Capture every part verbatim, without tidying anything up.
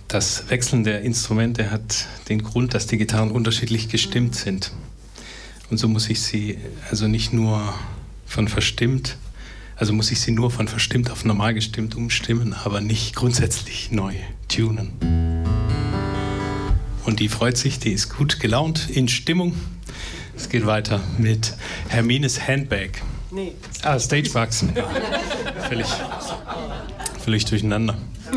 Das Wechseln der Instrumente hat den Grund, dass die Gitarren unterschiedlich gestimmt sind. Und so muss ich sie also nicht nur von verstimmt, also muss ich sie nur von verstimmt auf normal gestimmt umstimmen, aber nicht grundsätzlich neu tunen. Und die freut sich, die ist gut gelaunt, in Stimmung. Es geht weiter mit Hermines Handbag. Nee. Ah, Stagebugs. völlig, völlig durcheinander.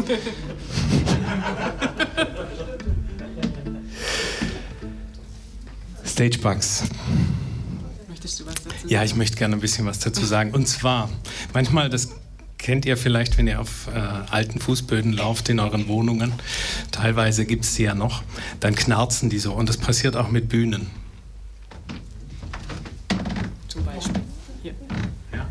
Stagebugs. Möchtest du was dazu sagen? Ja, ich möchte gerne ein bisschen was dazu sagen. Und zwar, manchmal, das kennt ihr vielleicht, wenn ihr auf äh, alten Fußböden lauft in euren Wohnungen, teilweise gibt es die ja noch, dann knarzen die so. Und das passiert auch mit Bühnen. Zum Beispiel. Hier. Ja.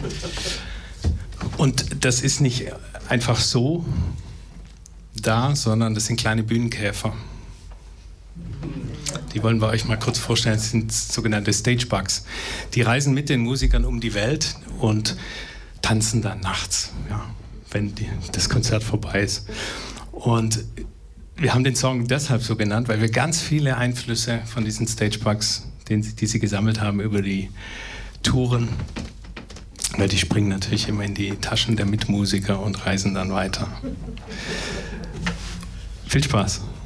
Und das ist nicht einfach so da, sondern das sind kleine Bühnenkäfer. Die wollen wir euch mal kurz vorstellen. Das sind sogenannte Stagebugs. Die reisen mit den Musikern um die Welt und tanzen dann nachts, ja, wenn die, das Konzert vorbei ist. Und wir haben den Song deshalb so genannt, weil wir ganz viele Einflüsse von diesen Stagebugs, den, die sie gesammelt haben über die Touren, weil die springen natürlich immer in die Taschen der Mitmusiker und reisen dann weiter. Viel Spaß!